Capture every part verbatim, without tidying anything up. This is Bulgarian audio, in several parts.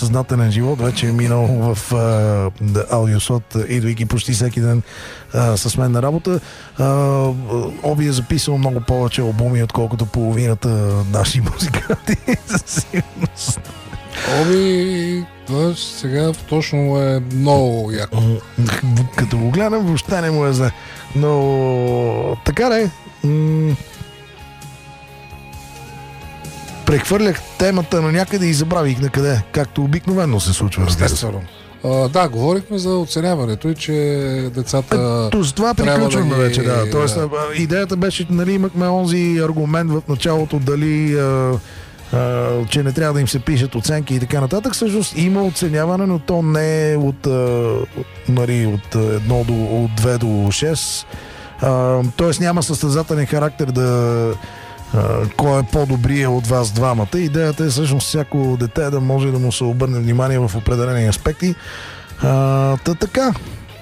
съзнателен живот вече е минал в а, аудиослот, идвайки почти всеки ден а, с мен на работа. А, Оби е записал много повече албуми, отколкото половината наши музиканти, със сигурност. Оби, да, сега точно е много яко. Като го гледам, въобще не му е за. Но така не. М- Прехвърлях темата на някъде и забравих на къде, както обикновено се случва. Естествено. А, да, говорихме за оценяването и че децата... Ето, с това приключваме да ги... вече, да. Тоест, да. идеята беше, нали, имахме онзи аргумент в началото, дали а, а, че не трябва да им се пишат оценки и така нататък. Всъщност има оценяване, но то не е от, а, нали, от едно до от две до шест. А, тоест няма състезателен характер да Uh, кой е по-добрия от вас двамата. Идеята е всъщност всяко дете да може да му се обърне внимание в определени аспекти. Uh, та така.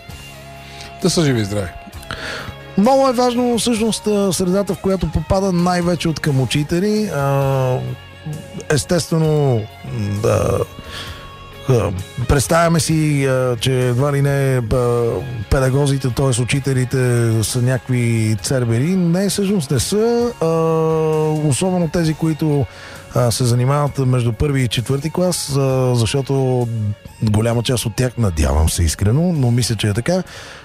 Да са живи и здрави. Много е важно всъщност средата, в която попада най-вече от към учители. Uh, естествено да представяме си, че едва ли не педагозите, т.е. учителите са някакви цербери. Не, всъщност не са. Особено тези, които се занимават между първи и четвърти клас, защото голяма част от тях, надявам се искрено, но мисля, че е така,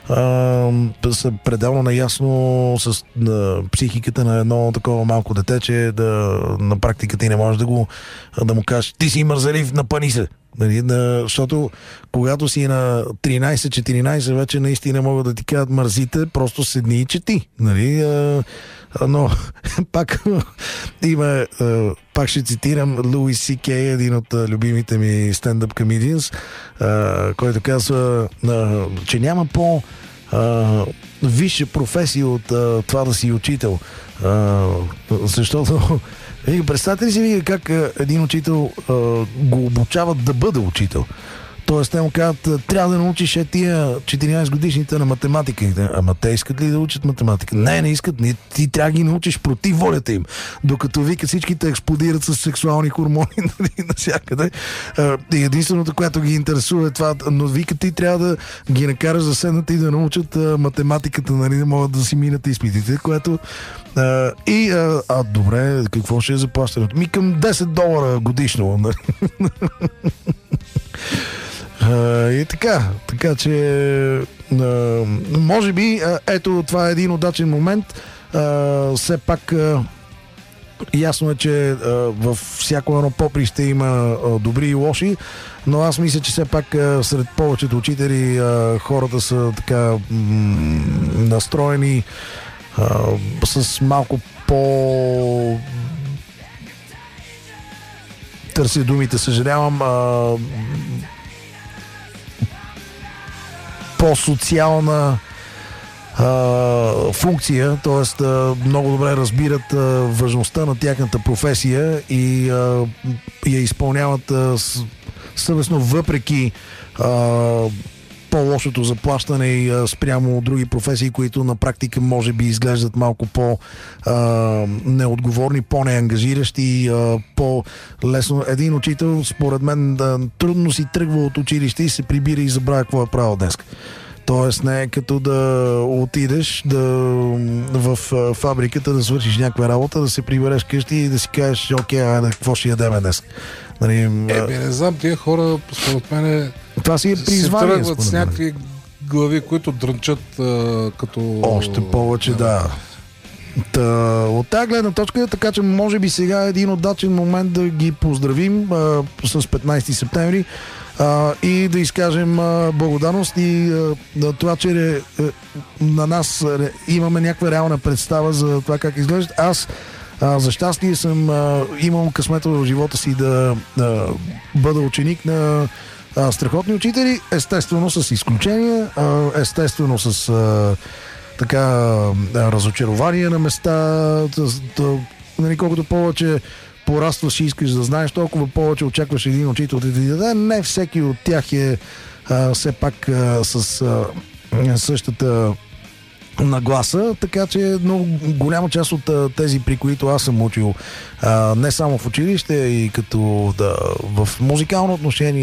са пределно наясно с психиката на едно такова малко дете, че да, на практика ти не можеш да, го, да му кажеш: ти си мързелив, напъни се. Нали, на, защото когато си на тринайсет-четиринайсет вече наистина могат да ти кажат: мързите, просто седни и чети. Нали, а, но пак има, а, пак ще цитирам Луис Си Кей, един от а, любимите ми стендъп комедианс, който казва, а, че няма по а, висша професия от а, това да си учител. А, защото представете ли си вие как един учител а, го обучават да бъде учител? Тоест, те му казват: трябва да научиш е тия четиринайсет годишните на математика. Ама те искат ли да учат математика? Не, не искат. Не, ти трябва да ги научиш против волята им. Докато вика всичките експлодират с сексуални хормони навсякъде. И единственото, което ги интересува е това. Но вика, ти трябва да ги накараш да седнат и да научат а, математиката, нали, да могат да си минат изпитите, което... А, и, а, а, добре, какво ще е заплащането? Ми към десет долара годишно. Uh, и така, така че uh, може би uh, ето това е един удачен момент. Uh, все пак uh, ясно е, че uh, във всяко едно поприще има uh, добри и лоши, но аз мисля, че все пак uh, сред повечето учители uh, хората са така м- настроени uh, с малко по... търся думите, съжалявам, uh, по-социална а, функция, т.е. много добре разбират а, важността на тяхната професия и а, я изпълняват а, с, съвестно, въпреки а, по-лошото заплащане и а, спрямо други професии, които на практика може би изглеждат малко по-неотговорни, по-неангажиращи, а, по-лесно. Един учител, според мен, да, трудно си тръгва от училище и се прибира и забравя какво е правил днес. Тоест не е като да отидеш да, в фабриката да свършиш някаква работа, да се прибереш къщи и да си кажеш: окей, айде, какво ще ядеме днес? Нали, е, не знам, тия хора, според мен, това си е призвание, се тръгват с някакви глави, които дрънчат а, като... Още повече, да. да. Та, от тази гледна точка е така, че може би сега е един удачен момент да ги поздравим а, с петнайсети септември а, и да изкажем а, благодарност и а, това, че а, на нас а, имаме някаква реална представа за това как изглежда. Аз а, за щастие съм а, имал късмета в живота си да а, бъда ученик на а, страхотни учители, естествено с изключения, а, естествено с а, така разочарование на места. Нали, колкото повече порастваш и искаш да знаеш, толкова повече очакваш един учител да ти даде. Не всеки от тях е а, все пак а, с а, същата нагласа, така че много голяма част от а, тези, при които аз съм учил, а, не само в училище, и като да, в музикално отношение,